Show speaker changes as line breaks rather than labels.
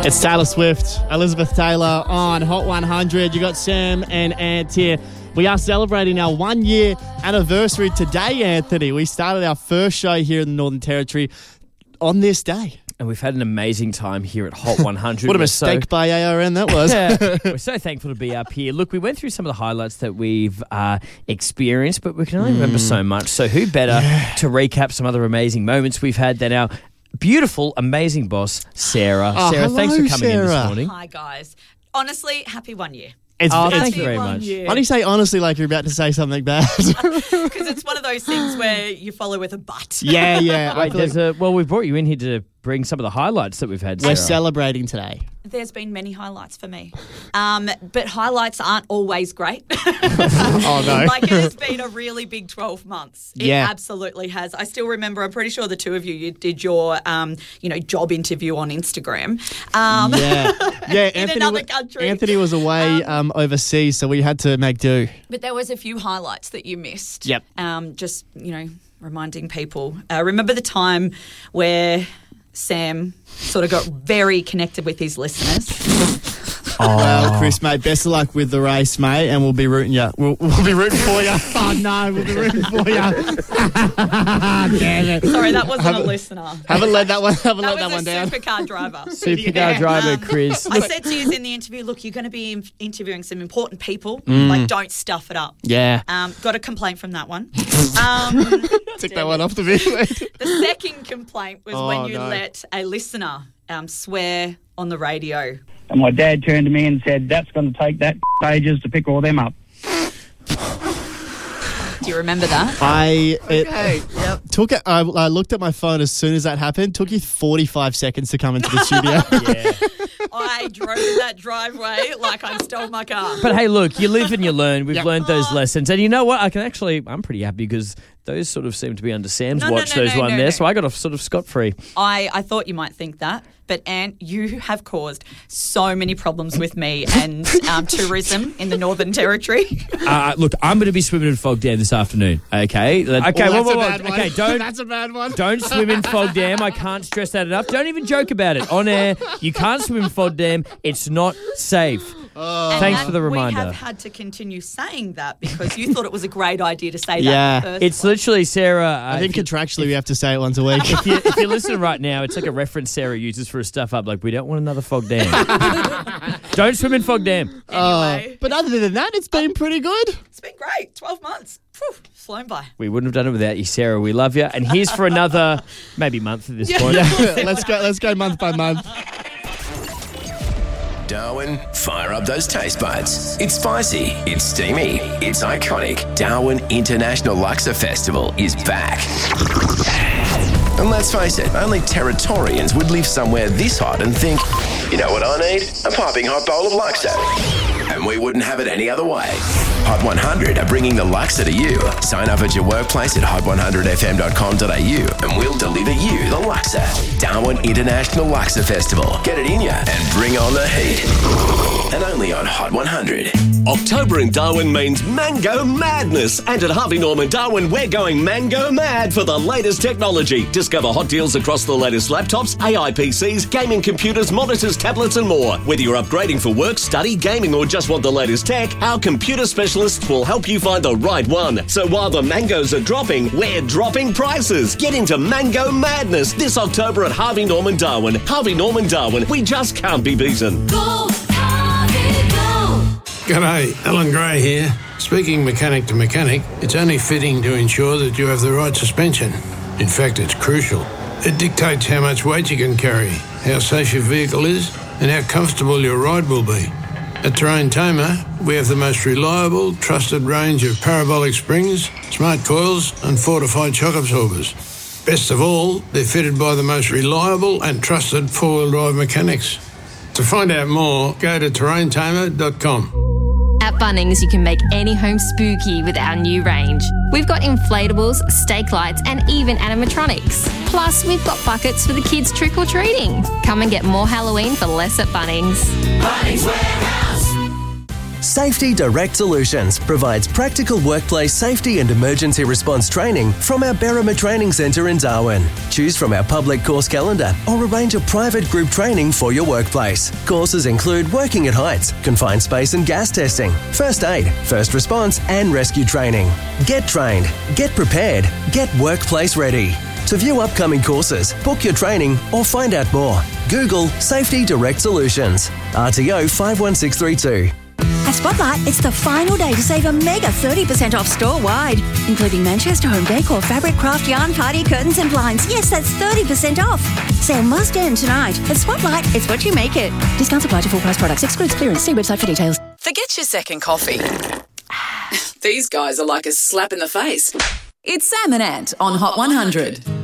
It's Taylor Swift, Elizabeth Taylor on Hot 100. You got Sam and Ant here. We are celebrating our 1 year anniversary today, Anthony. We started our first show here in the Northern Territory on this day.
And we've had an amazing time here at Hot 100.
What a mistake by ARN that was.
We're so thankful to be up here. Look, we went through some of the highlights that we've experienced, but we can only remember so much. So who better to recap some other amazing moments we've had than our beautiful, amazing boss, Sarah. Sarah, thanks for coming in this morning.
Hi, guys. Honestly, happy 1 year.
Thank you very much.
Why do you say honestly like you're about to say something bad?
Because it's one of those things where you follow with a but.
Yeah.
Wait, we've brought you in here to bring some of the highlights that we've had, Sarah.
We're celebrating today.
There's been many highlights for me. But highlights aren't always great.
Oh, no.
Like, it has been a really big 12 months. It
Yeah.
absolutely has. I still remember, I'm pretty sure the two of you did your, job interview on Instagram.
Yeah.
In another country.
Anthony was away overseas, so we had to make do.
But there was a few highlights that you missed.
Yep.
Just, reminding people. Remember the time where Sam sort of got very connected with his listeners?
Well, Chris, mate, best of luck with the race, mate, and we'll be rooting you. We'll be rooting for you. Oh, no, we'll be rooting for you. Damn it.
Sorry, that wasn't a listener.
Haven't let that one down.
That was a supercar driver.
Supercar driver, Chris.
I said to you in the interview, look, you're going to be interviewing some important people. Like, don't stuff it up.
Yeah.
Got a complaint from that one.
Took that one off the video.
The second complaint was when you
no.
let a listener swear on the radio.
And my dad turned to me and said, that's going to take that ages to pick all them up.
Do you remember that?
I looked at my phone as soon as that happened. Took you 45 seconds to come into the studio.
Yeah.
I drove that driveway like I stole my car.
But hey, look, you live and you learn. We've learned those lessons. And you know what? I'm pretty happy because those sort of seem to be under Sam's watch, those one there. So I got off sort of scot-free.
I thought you might think that. But, Ant, you have caused so many problems with me and tourism in the Northern Territory.
Look, I'm going to be swimming in Fog Dam this afternoon, okay? Okay,
That's a bad one.
Okay, don't.
That's a bad one.
Don't swim in Fog Dam. I can't stress that enough. Don't even joke about it on air. You can't swim in Fog Dam. It's not safe. Thanks for the reminder.
We have had to continue saying that because you thought it was a great idea to say that. In the first
It's
place.
Literally, Sarah.
I think contractually we have to say it once a week.
If you're listening right now, it's like a reference Sarah uses for a stuff up. Like, we don't want another Fog Dam. Don't swim in Fog Dam.
Anyway,
But other than that, it's been pretty good.
it's been great. 12 months. Phew, flown by.
We wouldn't have done it without you, Sarah. We love you. And here's for another maybe month at this point.
Let's go month by month.
Darwin, fire up those taste buds. It's spicy, it's steamy, it's iconic. Darwin International Luxor Festival is back. And let's face it, only Territorians would live somewhere this hot and think, you know what I need? A piping hot bowl of Luxor. And we wouldn't have it any other way. Hot 100 are bringing the Luxor to you. Sign up at your workplace at hot100fm.com.au and we'll deliver you the Luxor. Darwin International Luxor Festival. Get it in ya and bring on the heat. And only on Hot 100.
October in Darwin means Mango Madness. And at Harvey Norman Darwin, we're going Mango Mad for the latest technology. Discover hot deals across the latest laptops, AI PCs, gaming computers, monitors, tablets and more. Whether you're upgrading for work, study, gaming or just want the latest tech, our computer specialists will help you find the right one. So while the mangoes are dropping, we're dropping prices. Get into Mango Madness this October at Harvey Norman Darwin. Harvey Norman Darwin, we just can't be beaten.
Go, Harvey, go!
G'day, Alan Gray here. Speaking mechanic to mechanic, it's only fitting to ensure that you have the right suspension. In fact, it's crucial. It dictates how much weight you can carry, how safe your vehicle is, and how comfortable your ride will be. At Terrain Tamer, we have the most reliable, trusted range of parabolic springs, smart coils, and fortified shock absorbers. Best of all, they're fitted by the most reliable and trusted four-wheel drive mechanics. To find out more, go to terraintamer.com.
At Bunnings, you can make any home spooky with our new range. We've got inflatables, stake lights, and even animatronics. Plus, we've got buckets for the kids trick-or-treating. Come and get more Halloween for less at Bunnings.
Bunnings Warehouse.
Safety Direct Solutions provides practical workplace safety and emergency response training from our Berrima Training Centre in Darwin. Choose from our public course calendar or arrange a private group training for your workplace. Courses include working at heights, confined space and gas testing, first aid, first response and rescue training. Get trained, get prepared, get workplace ready. To view upcoming courses, book your training or find out more, Google Safety Direct Solutions. RTO 51632.
At Spotlight, it's the final day to save a mega 30% off store-wide, including Manchester Home Decor, fabric, craft, yarn, party, curtains and blinds. Yes, that's 30% off. Sale must end tonight. At Spotlight, it's what you make it. Discounts apply to full price products. Excludes clearance. See website for details.
Forget your second coffee. These guys are like a slap in the face. It's Sam and Ant on Hot 100.